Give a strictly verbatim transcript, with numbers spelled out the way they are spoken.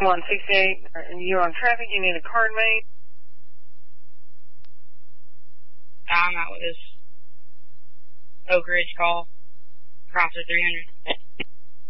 one sixty-eight, you're on traffic, you need a card made. I'm out with this Oak Ridge call. Chrysler three hundred.